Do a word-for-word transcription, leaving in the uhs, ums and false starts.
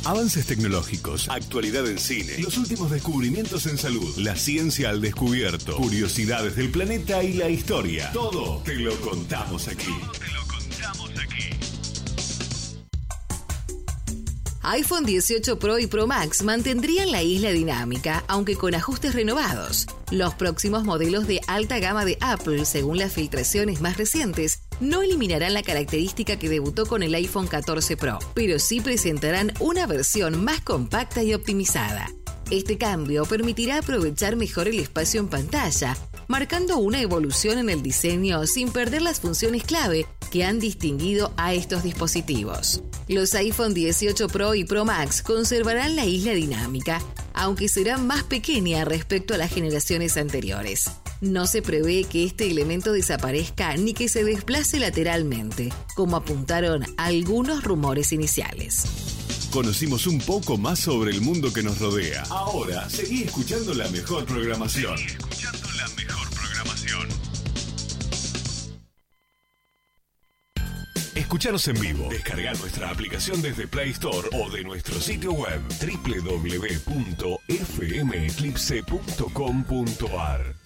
Avances tecnológicos, actualidad en cine, los últimos descubrimientos en salud, la ciencia al descubierto, curiosidades del planeta y la historia. Todo te lo contamos aquí. Todo te lo contamos aquí. iPhone dieciocho Pro y Pro Max mantendrían la isla dinámica, aunque con ajustes renovados. Los próximos modelos de alta gama de Apple, según las filtraciones más recientes, no eliminarán la característica que debutó con el iPhone catorce Pro, pero sí presentarán una versión más compacta y optimizada. Este cambio permitirá aprovechar mejor el espacio en pantalla, marcando una evolución en el diseño sin perder las funciones clave que han distinguido a estos dispositivos. Los iPhone dieciocho Pro y Pro Max conservarán la isla dinámica, aunque será más pequeña respecto a las generaciones anteriores. No se prevé que este elemento desaparezca ni que se desplace lateralmente, como apuntaron algunos rumores iniciales. Conocimos un poco más sobre el mundo que nos rodea. Ahora, seguí escuchando la mejor programación. Seguí escuchando la mejor programación. Escuchanos en vivo. Descarga nuestra aplicación desde Play Store o de nuestro sitio web doble u doble u doble u punto f m eclipse punto com punto a r.